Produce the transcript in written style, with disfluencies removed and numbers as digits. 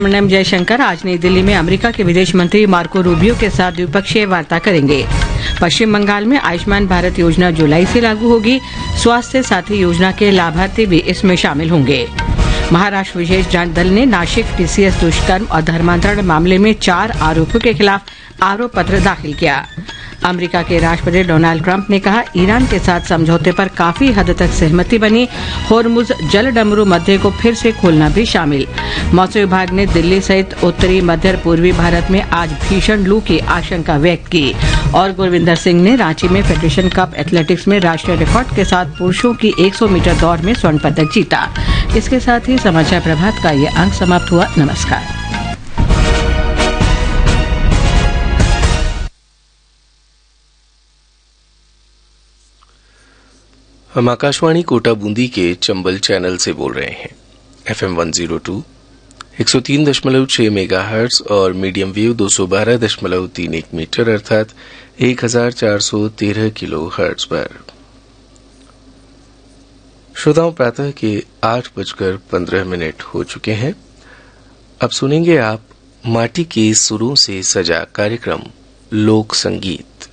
M Jaishankar आज नई दिल्ली में अमेरिका के विदेश मंत्री मार्को रूबियो के साथ द्विपक्षीय वार्ता करेंगे। पश्चिम बंगाल में आयुष्मान भारत योजना जुलाई से लागू होगी। स्वास्थ्य साथी योजना के लाभार्थी भी इसमें शामिल होंगे। महाराष्ट्र विशेष जांच दल ने नासिक टीसीएस दुष्कर्म और धर्मांतरण मामले में 4 आरोपियों के खिलाफ आरोप पत्र दाखिल किया। अमेरिका के राष्ट्रपति डोनाल्ड ट्रंप ने कहा, ईरान के साथ समझौते पर काफी हद तक सहमति बनी। होर्मुज जलडमरू मध्य को फिर से खोलना भी शामिल। मौसम विभाग ने दिल्ली सहित उत्तरी मध्य पूर्वी भारत में आज भीषण लू की आशंका व्यक्त की। और गुरविंदर सिंह ने रांची में फेडरेशन कप एथलेटिक्स में राष्ट्रीय रिकॉर्ड के साथ पुरुषों की 100 मीटर दौड़ में स्वर्ण पदक जीता। इसके साथ ही समाचार प्रभात का ये अंक समाप्त हुआ। नमस्कार। हम आकाशवाणी कोटा बूंदी के चंबल चैनल से बोल रहे हैं। FM 102 103.6 मेगाहर्ट्ज और मीडियम वेव 212.31 मीटर अर्थात 1413 किलो हर्ट्ज पर। श्रोताओं, प्रातः के 8:15 हो चुके हैं। अब सुनेंगे आप माटी के सुरों से सजा कार्यक्रम लोक संगीत।